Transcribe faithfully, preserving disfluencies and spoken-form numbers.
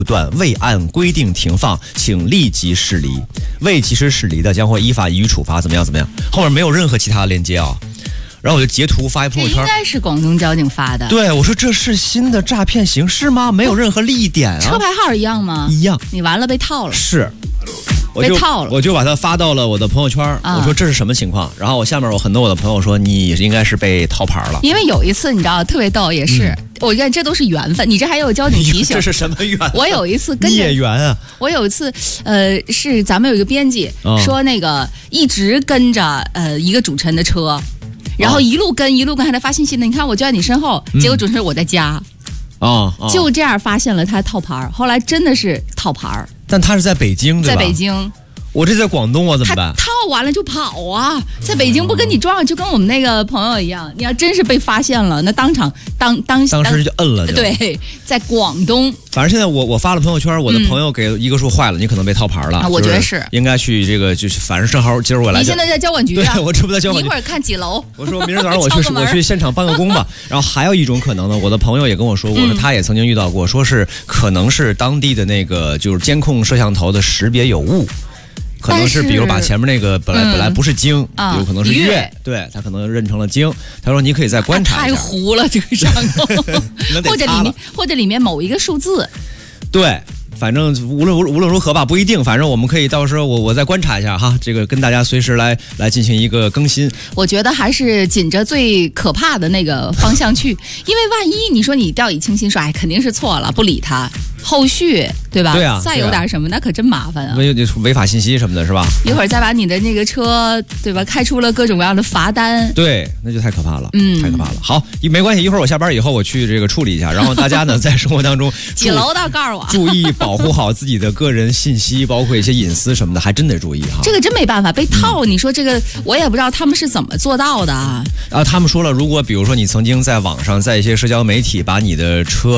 段未按规定停放，请立即驶离。未及时驶离的，将会依法予以处罚。怎么样？怎么样？后面没有任何其他的链接啊。然后我就截图发一朋友圈， 这应该是广东交警发的。 对，我说这是新的诈骗形式吗？没有任何立点啊。 车牌号一样吗？ 一样。 你完了被套了。 是。我被套了， 我就把它发到了我的朋友圈、啊。我说这是什么情况？然后我下面我很多我的朋友说你应该是被套牌了。 因为有一次你知道特别逗，也是、嗯、我觉得这都是缘分。你这还有交警提醒， 这是什么缘？ 我有一次跟孽缘啊！ 我有一次呃是咱们有一个编辑、哦、说那个一直跟着呃一个主持人的车，然后一路跟一路跟还在发信息呢。你看我就在你身后，结果主持人我在家。 哦、嗯， 就这样发现了他套牌，后来真的是套牌。 但他是在北京，对吧？ 在北京。 我这在广东，我怎么办？ 他套完了就跑啊！在北京不跟你撞，就跟我们那个朋友一样。你要真是被发现了，那当场当当当时就摁了就。 对，在广东。 反正现在我我发了朋友圈，我的朋友给一个说坏了，嗯、你可能被套牌了。 啊，我觉得是应该去这个，就是反正正好今儿我来。 你现在在交管局啊？ 对，我这不在交管局。 一会儿看几楼？ 我说明儿早上我去我去现场办个工吧。然后还有一种可能呢，我的朋友也跟我说过，说他也曾经遇到过，说是可能是当地的那个就是监控摄像头的识别有误。可能是，比如把前面那个本来、嗯、本来不是京， 啊、 有可能是粤，对他可能认成了京。他说你可以再观察一下。 太糊了这个上头，或者里面或者里面某一个数字。 对，反正无论无论如何吧，不一定。反正我们可以到时候我我再观察一下哈，这个跟大家随时来来进行一个更新。 我觉得还是紧着最可怕的那个方向去，因为万一你说你掉以轻心说，哎，肯定是错了，不理他。后续对吧？ 对啊， 再有点什么，那可真麻烦啊！ 违违法信息什么的，是吧？ 一会儿再把你的那个车，对吧？开出了各种各样的罚单， 对，那就太可怕了， 嗯， 太可怕了。好，没关系，一会儿我下班以后我去这个处理一下，然后大家呢在生活当中几楼倒告诉我， 注意保护好自己的个人信息，包括一些隐私什么的，还真得注意哈。 这个真没办法，被套，嗯、你说这个我也不知道他们是怎么做到的啊。 啊，他们说了，如果比如说你曾经在网上，在一些社交媒体把你的车